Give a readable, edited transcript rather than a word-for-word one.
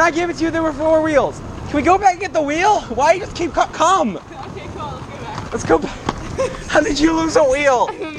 I gave it to you, there were 4 wheels. Can we go back and get the wheel? Why you just keep come? Okay, cool. Let's go back. Let's go back. How did you lose a wheel?